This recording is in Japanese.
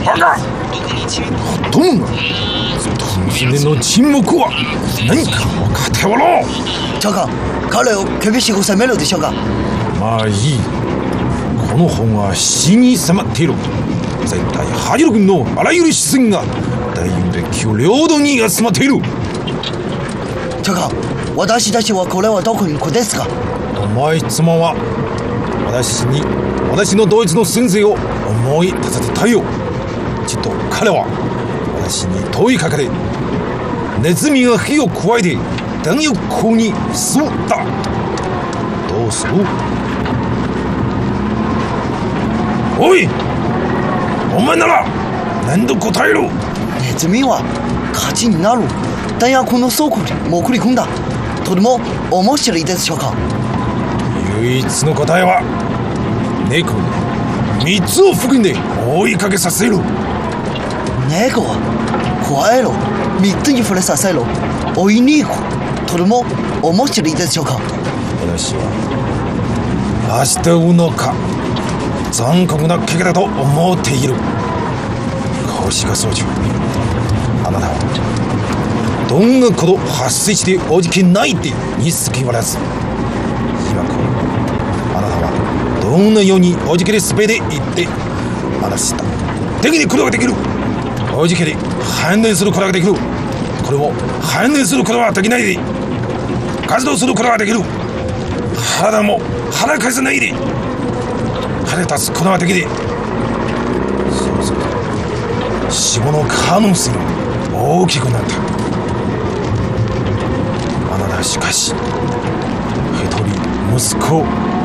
バカ。どもがトンヒネの沈黙は何か分かっておろう。 長官、彼を厳しく責めるでしょうか。 まあいい。この本は死に迫っている。絶対ハジロ君のあらゆる視線が大運で旧領土に集まっている。 長官、私たちはこれはどこに行くですか。 お前妻は私のドイツの先生を思い出させたいよ。ちっと彼は私に問いかけて、ネズミが火を加えて弾薬庫に吸った。どうする？おい、お前なら何と答える？ ネズミは火事になる弾薬の倉庫に潜り込んだ。とても面白いでしょうか。 唯一の答えは猫に3つを含んで追いかけさせる。 猫は加えろ、3つに触れさせろ、追いに行く。とても面白いでしょうか。 私は明日うのか残酷な怪我だと思っている。コシカ総長、あなたはどんなこと発生しておじけないってにすきわらず、今からあなたはどんなようにおじけで滑り行って話したできに来ることができる。おじけで反応することができる。これも反応することはできないで活動することができる。肌も腹かさないで腹立つことができる。そうすると死後の可能性が大きくなった。あなたはしかし一人息子を